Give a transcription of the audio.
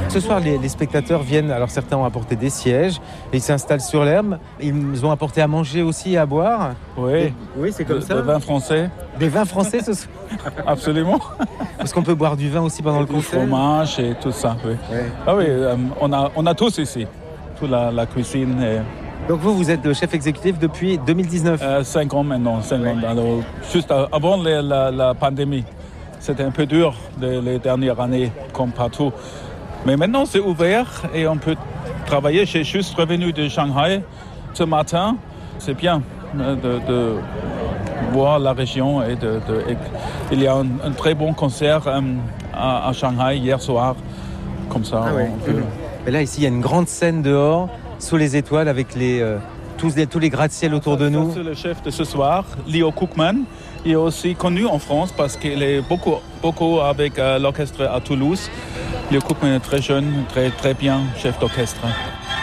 Ce soir, les spectateurs viennent, alors certains ont apporté des sièges, et ils s'installent sur l'herbe. Ils ont apporté à manger aussi et à boire. Oui, oui, c'est comme ça. Des vins français. Des vins français ce soir. Absolument. Parce qu'on peut boire du vin aussi pendant le concert. Du fromage et tout ça, oui. Ouais. Ah oui, on a tous ici, toute la cuisine. Et... Donc vous êtes le chef exécutif depuis 2019 5 ans maintenant, 5 ans. Alors, juste avant la pandémie. C'était un peu dur les dernières années, comme partout. Mais maintenant, c'est ouvert et on peut travailler. J'ai juste revenu de Shanghai ce matin. C'est bien de voir la région. Il y a un très bon concert à Shanghai hier soir. Comme ça, Et là, ici, il y a une grande scène dehors, sous les étoiles, avec tous les gratte-ciel autour de nous. C'est le chef de ce soir, Leo Kookman. Il est aussi connu en France parce qu'il est beaucoup avec l'orchestre à Toulouse. Leo Kookman est très jeune, très bien chef d'orchestre.